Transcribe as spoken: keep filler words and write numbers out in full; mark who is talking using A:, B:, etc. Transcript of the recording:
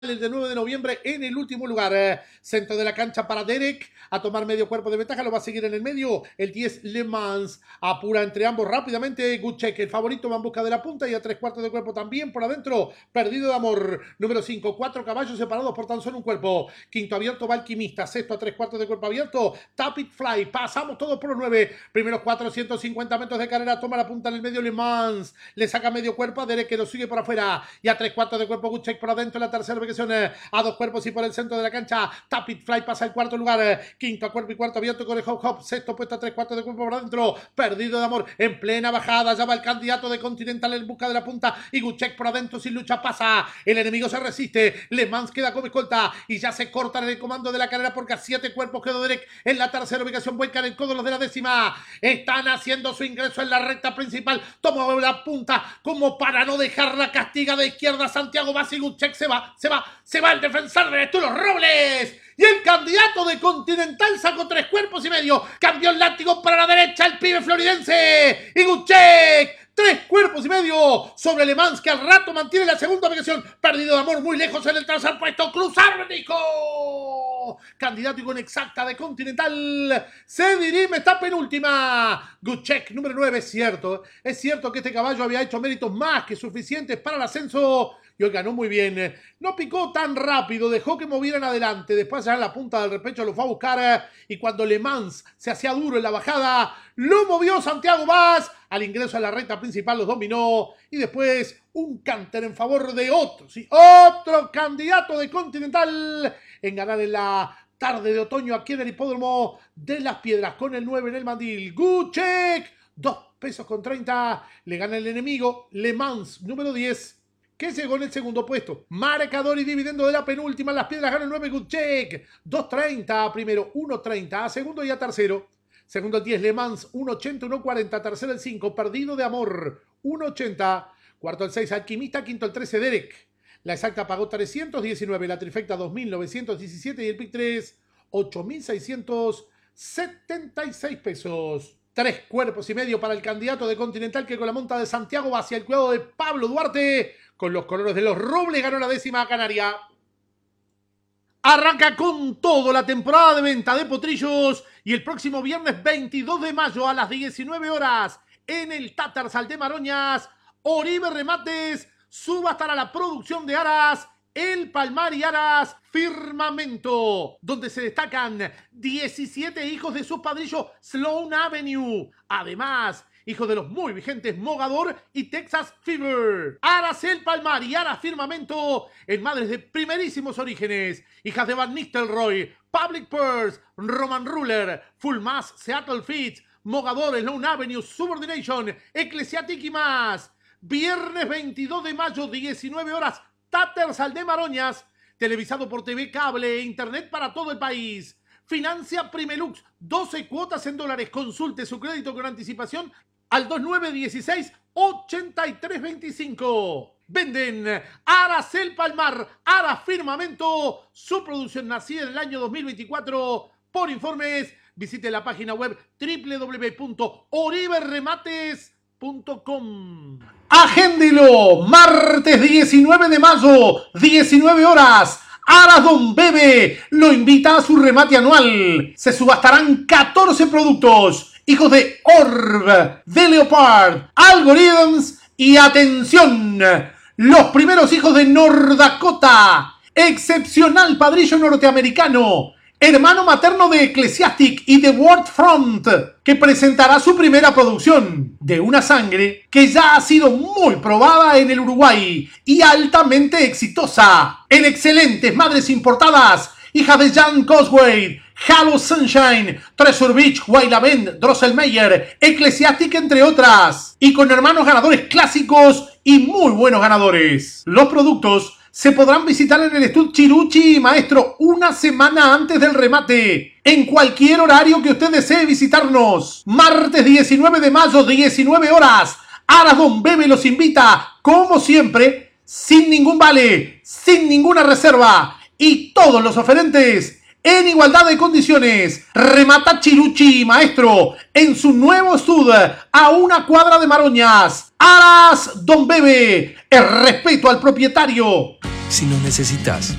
A: el de nueve de noviembre en el último lugar. Eh, centro de la cancha para Derek, a tomar medio cuerpo de ventaja, lo va a seguir en el medio. El diez Le Mans apura entre ambos rápidamente. Good Check, el favorito, va en busca de la punta y a tres cuartos de cuerpo también por adentro. Perdido de amor. Número cinco, cuatro caballos separados por tan solo un cuerpo. Quinto abierto va Alquimista. Sexto a tres cuartos de cuerpo abierto. Tap It Fly. Pasamos todos por los nueve. Primeros cuatrocientos cincuenta metros de carrera. Toma la punta en el medio Le Mans. Le saca medio cuerpo a Derek, que lo sigue por afuera. Y a tres cuartos de cuerpo Good Check por adentro. La tercera ubicación a dos cuerpos y por el centro de la cancha. Tap It Fly pasa el cuarto lugar. Quinto a cuerpo y cuarto abierto con el Hop Hop. Sexto puesto a tres cuartos de cuerpo por adentro. Perdido de amor en plena bajada. Ya va el candidato de Continental en busca de la punta. Y Good Check por adentro sin lucha pasa. El enemigo se resiste. Le Mans queda como escolta. Y ya se cortan en el comando de la carrera porque a siete cuerpos quedó Derek en la tercera ubicación. Vuelcan el codo los de la décima. Están haciendo su ingreso en la recta principal. Toma la punta como para no dejarla castiga de izquierda. Santiago Bassi. Good Check se va, se va, se va el defensor de Arturo Robles. Y el candidato de Continental sacó tres cuerpos y medio. Cambió el látigo para la derecha el pibe floridense. Y Good Check, tres cuerpos y medio sobre Le Mans, que al rato mantiene la segunda ubicación. Perdido de amor muy lejos en el tercer puesto. Cruzar Nico. Candidato y con exacta de Continental. Se dirime esta penúltima. Good Check, número nueve. Es cierto. Es cierto que este caballo había hecho méritos más que suficientes para el ascenso. Y hoy ganó muy bien. No picó tan rápido, dejó que movieran adelante. Después ya en la punta del repecho lo fue a buscar. Y cuando Le Mans se hacía duro en la bajada, lo movió Santiago Bas. Al ingreso a la recta principal los dominó. Y después un canter en favor de otro. Sí, otro candidato de Continental en ganar en la tarde de otoño aquí en el hipódromo de Las Piedras. Con el nueve en el mandil. Good Check. Dos pesos con treinta. Le gana el enemigo. Le Mans, número diez. Que llegó en el segundo puesto. Marcador y dividendo de la penúltima. Las Piedras gana el nueve. Good Check. dos treinta a primero. uno treinta a segundo y a tercero. Segundo el diez Le Mans. uno ochenta, uno cuarenta. Tercero el cinco. Perdido de amor. uno ochenta. Cuarto el seis. Alquimista. Quinto el trece. Derek. La exacta pagó trescientos diecinueve. La trifecta dos mil novecientos diecisiete. Y el pick tres. ocho mil seiscientos setenta y seis pesos. Tres cuerpos y medio para el candidato de Continental, que con la monta de Santiago hacia el cuidado de Pablo Duarte. Con los colores de los Robles ganó la décima canaria. Arranca con todo la temporada de venta de potrillos. Y el próximo viernes veintidós de mayo a las diecinueve horas en el Tatarsal de Maroñas, Oribe Remates subastará la producción de aras El Palmar y Aras Firmamento, donde se destacan diecisiete hijos de su padrillo Sloan Avenue. Además, hijos de los muy vigentes Mogador y Texas Fever. Aras El Palmar y Aras Firmamento en madres de primerísimos orígenes. Hijas de Van Nistelrooy, Public Purse, Roman Ruler, Full Mass, Seattle Fits, Mogador, Sloan Avenue, Subordination, Ecclesiastic y más. Viernes veintidós de mayo, diecinueve horas, Tatarsal de Maroñas, televisado por T V Cable e Internet para todo el país. Financia Primelux, doce cuotas en dólares. Consulte su crédito con anticipación al dos nueve uno seis, ocho tres dos cinco. Venden Aras El Palmar, Aras Firmamento, su producción nacida en el año dos mil veinticuatro. Por informes, visite la página web doble u doble u doble u punto oribe remates punto com. Agéndelo, martes diecinueve de mayo, diecinueve horas. Aras Don Bebe lo invita a su remate anual. Se subastarán catorce productos, hijos de Orb, de Leopard, Algorithms y atención, los primeros hijos de Nordakota, excepcional padrillo norteamericano, hermano materno de Ecclesiastic y de World Front, que presentará su primera producción de una sangre que ya ha sido muy probada en el Uruguay y altamente exitosa en excelentes madres importadas, hijas de Jan Cosway, Halo Sunshine, Treasure Beach, Wailavend, Drosselmeyer, Ecclesiastic, entre otras, y con hermanos ganadores clásicos y muy buenos ganadores. Los productos se podrán visitar en el Estudio Chiruchi Maestro una semana antes del remate, en cualquier horario que usted desee visitarnos. Martes diecinueve de mayo, diecinueve horas. Aras Don Bebe los invita, como siempre, sin ningún vale, sin ninguna reserva, y todos los oferentes en igualdad de condiciones. Remata Chiruchi Maestro en su nuevo estudio a una cuadra de Maroñas. Aras Don Bebe, el respeto al propietario.
B: si nos necesitas.